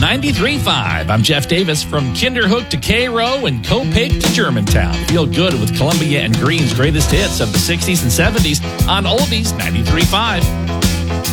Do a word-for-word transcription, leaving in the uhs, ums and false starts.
ninety-three point five. I'm Jeff Davis from Kinderhook to Cairo and Copake to Germantown. Feel good with Columbia and Green's greatest hits of the sixties and seventies on Oldies ninety-three point five.